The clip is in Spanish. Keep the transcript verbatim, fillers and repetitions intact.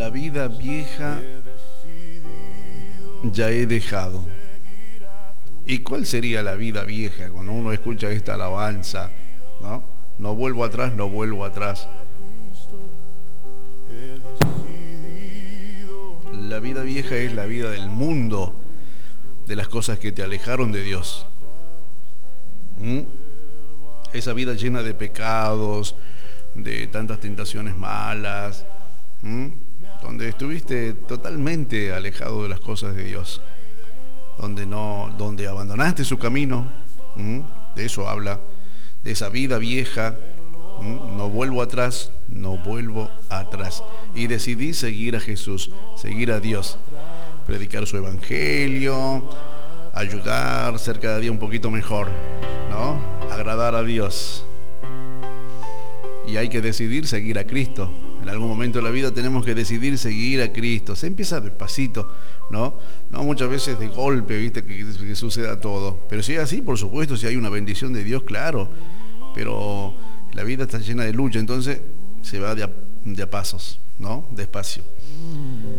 La vida vieja ya he dejado. ¿Y cuál sería la vida vieja cuando uno escucha esta alabanza? ¿No? No vuelvo atrás, no vuelvo atrás. La vida vieja es la vida del mundo, de las cosas que te alejaron de Dios. ¿Mm? Esa vida llena de pecados, de tantas tentaciones malas, ¿Mm? donde estuviste totalmente alejado de las cosas de Dios, donde no, donde abandonaste su camino. ¿Mm? De eso habla, de esa vida vieja. ¿Mm? No vuelvo atrás, no vuelvo atrás. Y decidí seguir a Jesús, seguir a Dios, predicar su evangelio, ayudar, ser cada día un poquito mejor, ¿no? Agradar a Dios. Y hay que decidir seguir a Cristo. En algún momento de la vida tenemos que decidir seguir a Cristo. Se empieza despacito, ¿no? No muchas veces de golpe, ¿viste? Que, que suceda todo. Pero si es así, por supuesto, si hay una bendición de Dios, claro. Pero la vida está llena de lucha, entonces se va de a, de a pasos, ¿no? Despacio.